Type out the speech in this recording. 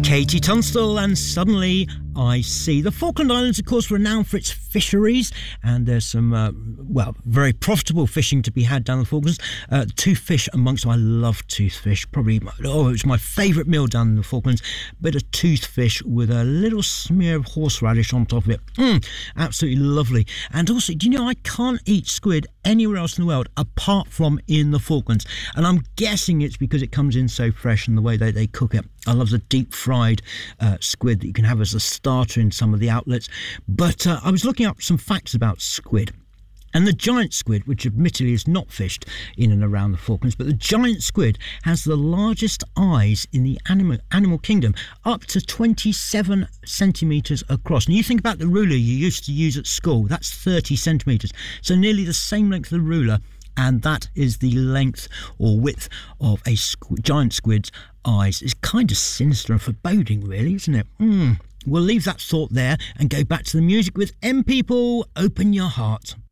Katie Tunstall and Suddenly I See. The Falkland Islands, of course, renowned for its fisheries, and there's some, very profitable fishing to be had down the Falklands. Toothfish amongst them. I love toothfish. Probably, it's my favourite meal down in the Falklands. Bit of toothfish with a little smear of horseradish on top of it. Absolutely lovely. And also, do you know, I can't eat squid anywhere else in the world apart from in the Falklands. And I'm guessing it's because it comes in so fresh and the way they cook it. I love the deep fried squid that you can have as a starter in some of the outlets. But I was looking up some facts about squid. And the giant squid, which admittedly is not fished in and around the Falklands, but the giant squid has the largest eyes in the animal kingdom, up to 27 centimetres across. And you think about the ruler you used to use at school, that's 30 centimetres. So nearly the same length of the ruler, and that is the length or width of a giant squid's eyes. It's kind of sinister and foreboding, really, isn't it? We'll leave that thought there and go back to the music with M People, Open Your Heart.